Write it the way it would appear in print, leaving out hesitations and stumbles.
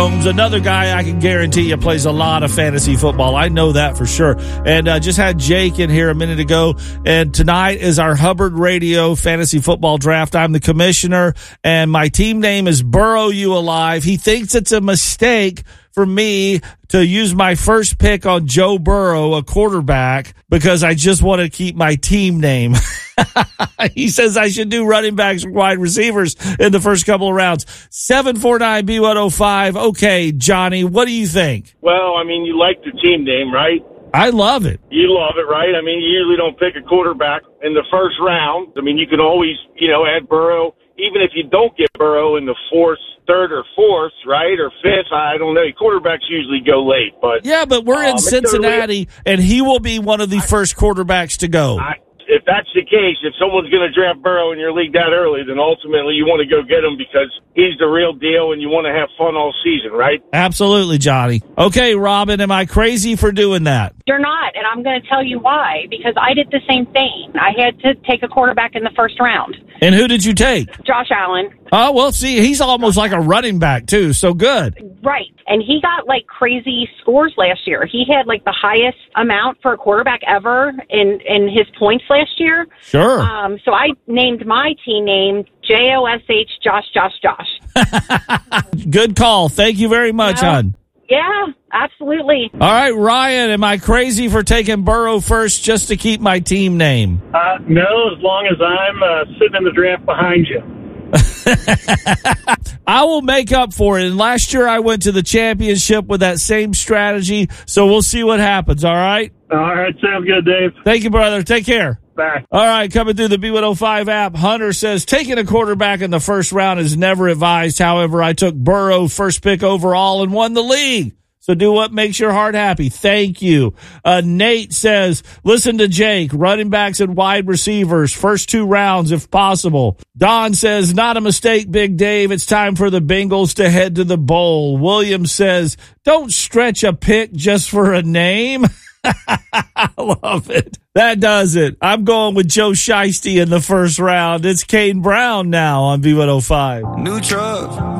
Another guy I can guarantee you plays a lot of fantasy football. I know that for sure. And just had Jake in here a minute ago. And tonight is our Hubbard Radio Fantasy Football Draft. I'm the commissioner, and my team name is Burrow You Alive. He thinks it's a mistake for me to use my first pick on Joe Burrow, a quarterback, because I just want to keep my team name. He says I should do running backs or wide receivers in the first couple of rounds. 749B105. Okay, Johnny, what do you think? Well, I mean, you like the team name, right? I love it. You love it, right? I mean, you usually don't pick a quarterback in the first round. I mean, you can always, add Burrow. Even if you don't get Burrow in the third or fourth, right, or fifth, I don't know. Quarterbacks usually go late, but yeah, but we're in Cincinnati, and he will be one of the first quarterbacks to go. If that's the case, if someone's going to draft Burrow in your league that early, then ultimately you want to go get him because he's the real deal and you want to have fun all season, right? Absolutely, Johnny. Okay, Robin, am I crazy for doing that? You're not, and I'm going to tell you why, because I did the same thing. I had to take a quarterback in the first round. And who did you take? Josh Allen. Oh, well, see, he's almost like a running back, too, so good. Right, and he got, crazy scores last year. He had, the highest amount for a quarterback ever in his points last year. Sure. So I named my team name Josh. Good call. Thank you very much, hon. Yeah, absolutely. All right, Ryan, am I crazy for taking Burrow first just to keep my team name? No, as long as I'm sitting in the draft behind you. I will make up for it. And last year I went to the championship with that same strategy, so we'll see what happens, all right? All right, sounds good, Dave. Thank you, brother. Take care. Bye. All right, coming through the B105 app, Hunter says, taking a quarterback in the first round is never advised. However, I took Burrow first pick overall and won the league. So do what makes your heart happy. Thank you. Nate says, listen to Jake, running backs and wide receivers, first 2 rounds if possible. Don says, not a mistake, Big Dave. It's time for the Bengals to head to the bowl. William says, don't stretch a pick just for a name. I love it. That does it. I'm going with Joe Shiesty in the first round. It's Kane Brown now on B105. New truck.